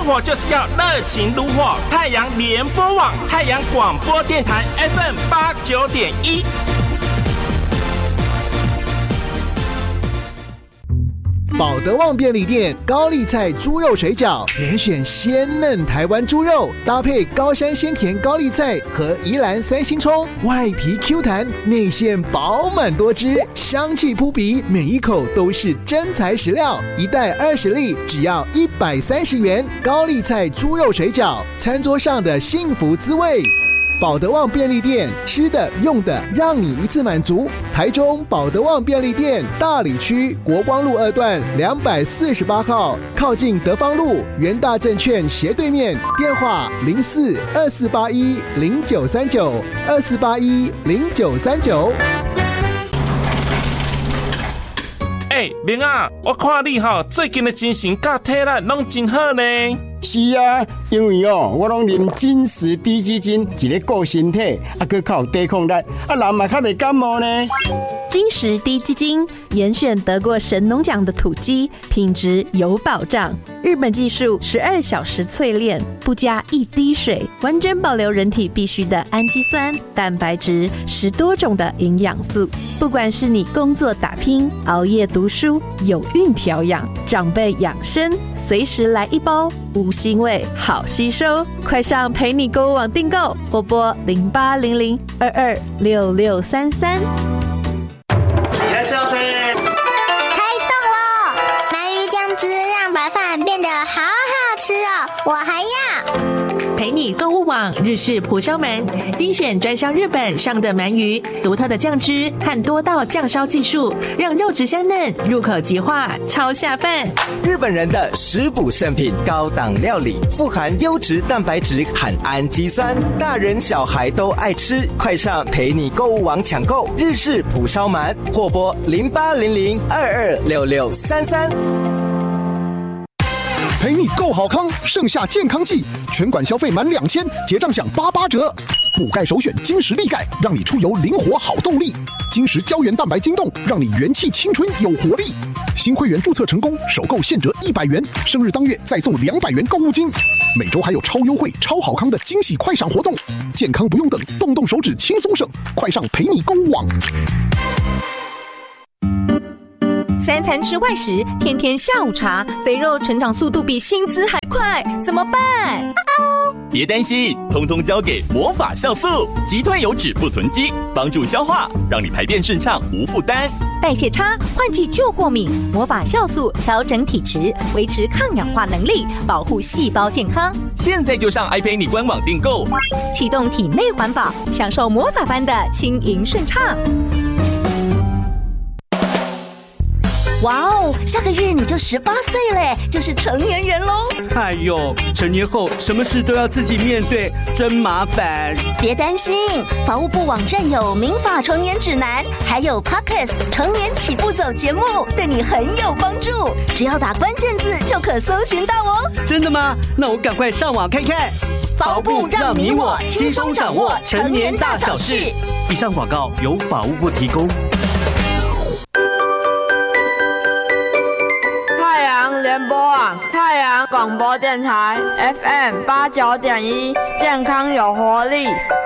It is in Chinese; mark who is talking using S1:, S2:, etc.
S1: 生活就是要热情如火。太阳联播网，太阳广播电台 FM89.1。
S2: 保德旺便利店高丽菜猪肉水饺，严选鲜嫩台湾猪肉，搭配高山鲜甜高丽菜和宜兰三星葱，外皮 Q 弹，内馅饱满多汁，香气扑鼻，每一口都是真材实料。一袋20粒，只要130元。高丽菜猪肉水饺，餐桌上的幸福滋味。保德旺便利店，吃的用的让你一次满足。台中保德旺便利店大里区国光路2段248号，靠近德芳路元大证券斜对面，电话04-2481-0939，2481-0939。
S1: 明啊，我看你最近的精神甲体力拢真好呢。
S3: 是啊，因为我拢啉金石低基金，一个顾身体，还靠有抵抗力，人嘛较袂感冒呢。
S4: 金石低基金严选得过神农奖的土鸡，品质有保障。日本技术12小时淬炼，不加一滴水，完整保留人体必需的氨基酸、蛋白质，10多种的营养素。不管是你工作打拼、熬夜读书、有孕调养、长辈养生，随时来一包，无腥味，好吸收。快上陪你购物网订购，拨拨0800226633。
S5: 开动了！鳗鱼酱汁让白饭变得好好吃哦，我还要。
S6: 陪你购物网日式蒲烧鳗，精选专销日本上的鳗鱼，独特的酱汁和多道酱烧技术，让肉质香嫩，入口即化，超下饭。
S7: 日本人的食补圣品，高档料理，富含优质蛋白质和氨基酸，大人小孩都爱吃。快上陪你购物网抢购日式蒲烧鳗，或拨0800226633。
S8: 陪你购好康，盛夏健康季，全馆消费满2000，结账享88折。补钙首选金石力钙，让你出游灵活好动力。金石胶原蛋白晶冻，让你元气青春有活力。新会员注册成功，首购现折100元，生日当月再送200元购物金。每周还有超优惠、超好康的惊喜快闪活动，健康不用等，动动手指轻松省。快上陪你购物网。
S9: 3餐吃外食，天天下午茶，肥肉成长速度比薪资还快，怎么办？
S10: 别担心，通通交给魔法酵素，击退油脂不囤积，帮助消化，让你排便顺畅无负担。
S9: 代谢差，换季就过敏，魔法酵素调整体质，维持抗氧化能力，保护细胞健康。
S10: 现在就上爱陪你官网订购，
S9: 启动体内环保，享受魔法般的轻盈顺畅。
S11: 哇哦，下个月你就18岁嘞，就是成年人喽！
S3: 哎呦，成年后什么事都要自己面对，真麻烦。
S11: 别担心，法务部网站有民法成年指南，还有 Podcast 成年起步走节目，对你很有帮助。只要打关键字就可搜寻到哦。
S3: 真的吗？那我赶快上网看看。
S11: 法务部让你我轻松掌握成年大小事。
S3: 以上广告由法务部提供。
S12: 联播网太阳广播电台 FM89.1，健康有活力。